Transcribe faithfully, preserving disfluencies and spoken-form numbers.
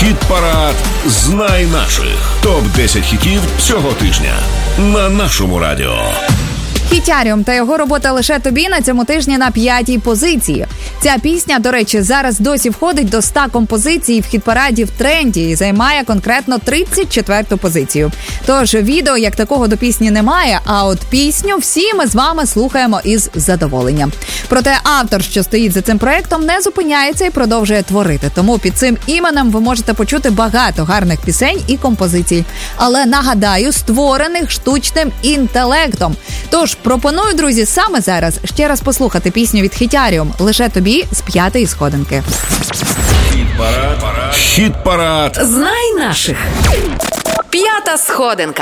Хіт-парад «Знай наших». топ десять хітів цього тижня на нашому радіо. Хітяріум та його робота «Лише тобі» на цьому тижні на п'ятій позиції. Ця пісня, до речі, зараз досі входить до ста композицій в хіт-параді в тренді і займає конкретно тридцять четверту позицію. Тож відео як такого до пісні немає, а от пісню всі ми з вами слухаємо із задоволенням. Проте автор, що стоїть за цим проектом, не зупиняється і продовжує творити. Тому під цим іменем ви можете почути багато гарних пісень і композицій. Але, нагадаю, створених штучним інтелектом. Тож пропоную, друзі, саме зараз ще раз послухати пісню від Хітяріум «Лише тобі» з п'ятої сходинки. Хіт-парад. Хіт-парад. «Знай наших». П'ята сходинка.